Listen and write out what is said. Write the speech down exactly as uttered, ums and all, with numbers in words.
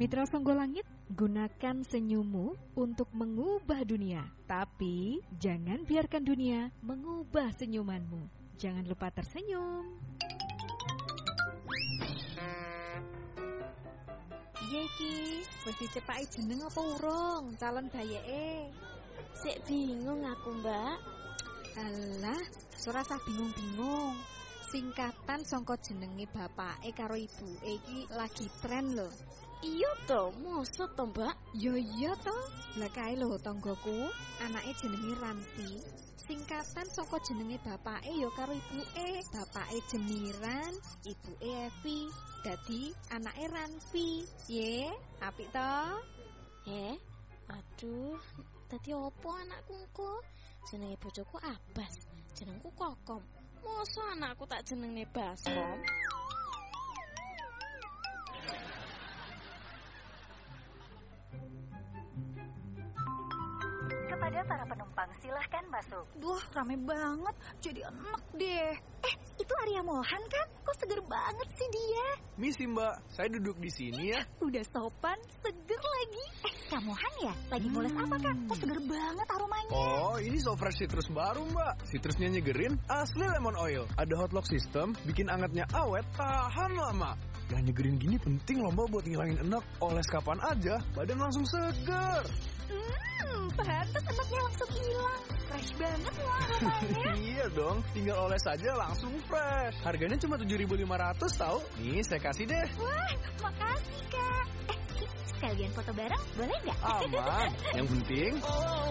Mitra Songgolangit, gunakan senyummu untuk mengubah dunia. Tapi jangan biarkan dunia mengubah senyumanmu. Jangan lupa tersenyum. Iya ki, wis dicepaki jeneng apa urung calon bayeke? Sik bingung aku, Mbak. Alah, ora usah bingung-bingung. Singkatan saka jenenge bapake karo ibuke iki lagi tren lho. Iya to, mosok to, Mbak? Yo iya to. Lah kae lho tanggoku, anake jenenge Ranti. Singkatan saka jenenge bapake ya karo ibuke. Bapake Jemiran, ibuke Evi. Dadi anake Ranti. Ye, apik to? Eh, aduh, dadi opo anakku kok? Jenenge bojoku Abbas, jenengku Kokom. Mosok anakku tak jenenge Baskom? Kepada para penumpang silahkan masuk. Duh, rame banget, jadi enak deh. Eh, itu Arya Mohan kan? Kok seger banget sih dia? Misi mbak, saya duduk di sini ya. Udah sopan, seger lagi. Eh, Kak Mohan ya? Lagi mules Hmm. apa Kak? Kok seger banget aromanya? Oh, ini so fresh citrus baru mbak. Citrusnya nyegerin, asli lemon oil. Ada hot lock system, bikin angetnya awet, tahan lama. Yang nyegerin gini penting loh mbak buat ngilangin enak. Oles kapan aja, badan langsung seger. Hmm, pantas enaknya langsung hilang. Fresh banget loh aromanya. Iya dong, tinggal oles aja langsung fresh. Harganya cuma tujuh ribu lima ratus tau. Nih saya kasih deh. Wah, makasih Kak. Eh, sekalian foto bareng, boleh nggak? Aman, yang penting